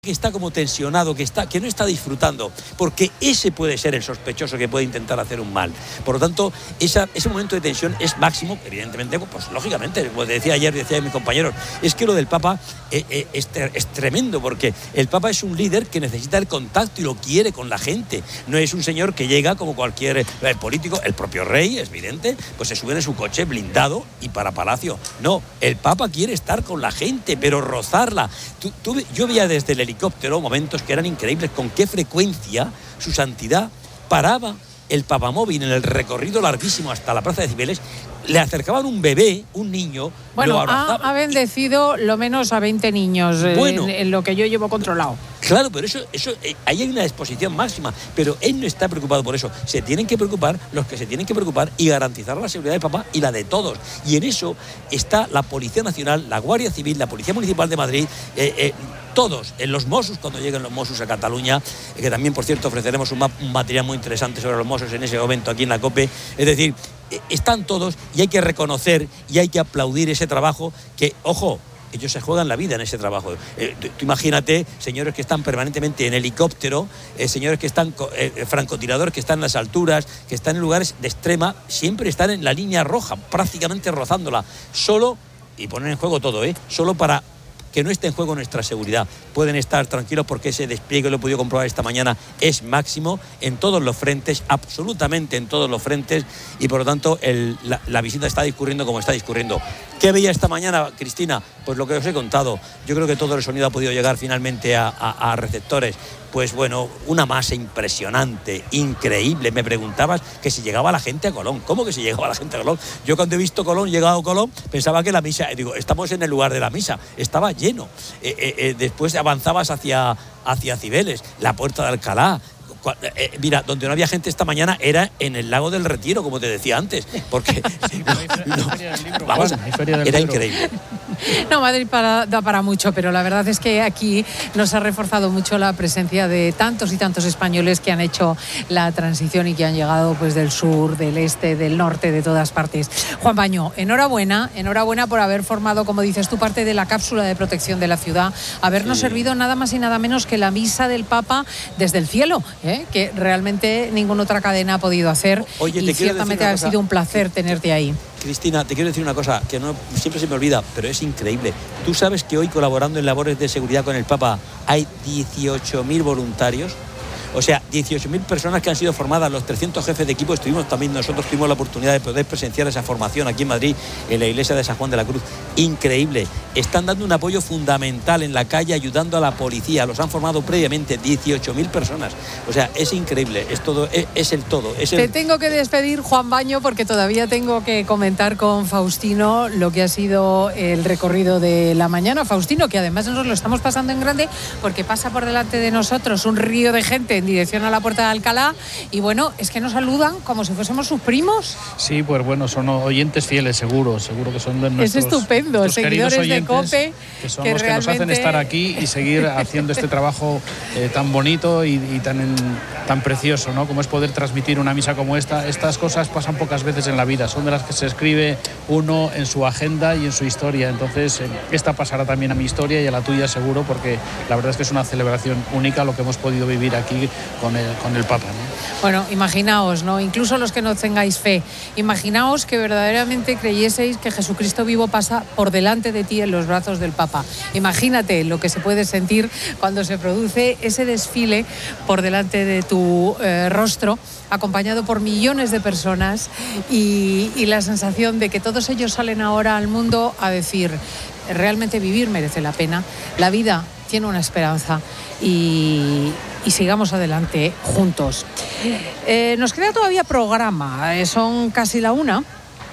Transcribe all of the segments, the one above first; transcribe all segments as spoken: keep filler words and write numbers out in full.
que está como tensionado, que está, que no está disfrutando, porque ese puede ser el sospechoso que puede intentar hacer un mal. Por lo tanto, esa, ese momento de tensión es máximo, evidentemente, pues lógicamente, como decía ayer, decía mi compañero, es que lo del Papa eh, eh, es, es tremendo, porque el Papa es un líder que necesita el contacto y lo quiere con la gente. No es un señor que llega como cualquier eh, político, el propio rey, es evidente, pues se sube en su coche blindado y para palacio. No, el Papa quiere estar con la gente, pero rozarla. Tú, tú, yo veía desde el helicóptero momentos que eran increíbles, con qué frecuencia su santidad paraba el papamóvil en el recorrido larguísimo hasta la plaza de Cibeles, le acercaban un bebé, un niño, bueno, lo abrazaba. Ha, ha bendecido lo menos a veinte niños, bueno, en, en lo que yo llevo controlado. Claro, pero eso, eso eh, ahí hay una exposición máxima, pero él no está preocupado por eso. Se tienen que preocupar los que se tienen que preocupar y garantizar la seguridad del Papa y la de todos. Y en eso está la Policía Nacional, la Guardia Civil, la Policía Municipal de Madrid, eh, eh, todos, en los Mossos, cuando lleguen los Mossos a Cataluña, eh, que también, por cierto, ofreceremos un, ma- un material muy interesante sobre los Mossos en ese momento aquí en la COPE. Es decir, eh, están todos y hay que reconocer y hay que aplaudir ese trabajo que, ojo, ellos se juegan la vida en ese trabajo. Eh, tú, tú imagínate, señores que están permanentemente en helicóptero, eh, señores que están, eh, francotiradores que están en las alturas, que están en lugares de extrema, siempre están en la línea roja, prácticamente rozándola, solo, y ponen en juego todo, ¿eh? Solo para que no esté en juego nuestra seguridad. Pueden estar tranquilos porque ese despliegue, lo he podido comprobar esta mañana, es máximo en todos los frentes, absolutamente en todos los frentes, y por lo tanto el, la, la visita está discurriendo como está discurriendo. ¿Qué veía esta mañana, Cristina? Pues lo que os he contado. Yo creo que todo el sonido ha podido llegar finalmente a, a, a receptores. Pues bueno, una masa impresionante, increíble. Me preguntabas que si llegaba la gente a Colón. ¿Cómo que si llegaba la gente a Colón? Yo cuando he visto Colón, llegado a Colón, pensaba que la misa, digo, estamos en el lugar de la misa, estaba lleno. Eh, eh, eh, después avanzabas hacia, hacia Cibeles, la Puerta de Alcalá. Eh, mira, donde no había gente esta mañana era en el Lago del Retiro, como te decía antes, porque no, no, vamos, era increíble. No, Madrid para, da para mucho, pero la verdad es que aquí nos ha reforzado mucho la presencia de tantos y tantos españoles que han hecho la transición y que han llegado pues del sur, del este, del norte, de todas partes. Juan Baño, enhorabuena, enhorabuena por haber formado, como dices tú, parte de la cápsula de protección de la ciudad, habernos sí. servido nada más y nada menos que la misa del Papa desde el cielo, ¿eh? Que realmente ninguna otra cadena ha podido hacer. Oye, y ciertamente ha sido un placer tenerte ahí. Cristina, te quiero decir una cosa que no siempre se me olvida, pero es increíble. Tú sabes que hoy, colaborando en labores de seguridad con el Papa, hay dieciocho mil voluntarios. O sea, dieciocho mil personas que han sido formadas, los trescientos jefes de equipo. Estuvimos también, nosotros tuvimos la oportunidad de poder presenciar esa formación aquí en Madrid, en la iglesia de San Juan de la Cruz. Increíble. Están dando un apoyo fundamental en la calle, ayudando a la policía. Los han formado previamente dieciocho mil personas. O sea, es increíble. Es todo, es, es el todo. Es el... Te tengo que despedir, Juan Baño, porque todavía tengo que comentar con Faustino lo que ha sido el recorrido de la mañana. Faustino, que además nos lo estamos pasando en grande, porque pasa por delante de nosotros un río de gente en dirección a la Puerta de Alcalá y bueno, es que nos saludan como si fuésemos sus primos. Sí, pues bueno, son oyentes fieles, seguro, seguro que son de nuestros, es estupendo, nuestros seguidores oyentes, de COPE, que son que los realmente... que nos hacen estar aquí y seguir haciendo este trabajo eh, tan bonito y, y tan, en, tan precioso, ¿no? Como es poder transmitir una misa como esta. Estas cosas pasan pocas veces en la vida, son de las que se escribe uno en su agenda y en su historia. Entonces, eh, esta pasará también a mi historia y a la tuya seguro, porque la verdad es que es una celebración única lo que hemos podido vivir aquí con el, con el Papa, ¿no? Bueno, imaginaos, ¿no? Incluso los que no tengáis fe, imaginaos que verdaderamente creyéseis que Jesucristo vivo pasa por delante de ti en los brazos del Papa. Imagínate lo que se puede sentir cuando se produce ese desfile por delante de tu eh, rostro, acompañado por millones de personas y, y la sensación de que todos ellos salen ahora al mundo a decir, realmente vivir merece la pena, la vida tiene una esperanza y, y sigamos adelante juntos. Eh, nos queda todavía programa, eh, son casi la una.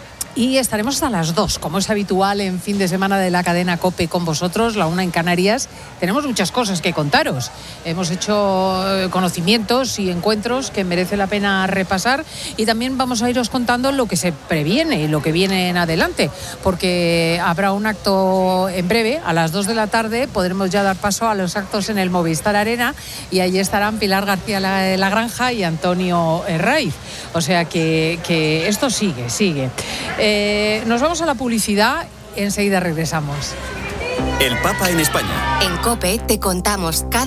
Y estaremos hasta las dos, como es habitual en fin de semana de la cadena COPE con vosotros, la una en Canarias. Tenemos muchas cosas que contaros. Hemos hecho conocimientos y encuentros que merece la pena repasar y también vamos a iros contando lo que se previene y lo que viene en adelante, porque habrá un acto en breve, a las dos de la tarde, podremos ya dar paso a los actos en el Movistar Arena y allí estarán Pilar García Lagranja y Antonio Herraiz. O sea que, que esto sigue, sigue. Eh, nos vamos a la publicidad, enseguida regresamos. El Papa en España. En COPE te contamos cada